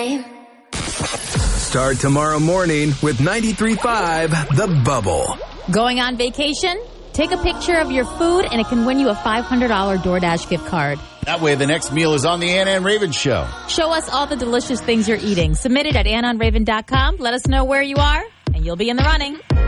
Start tomorrow morning with 93.5 The Bubble. Going on vacation? Take a picture of your food and it can win you a $500 DoorDash gift card. That way the next meal is on the Anna and Raven Show. Show us all the delicious things you're eating. Submit it at AnnaandRaven.com. Let us know where you are, and you'll be in the running.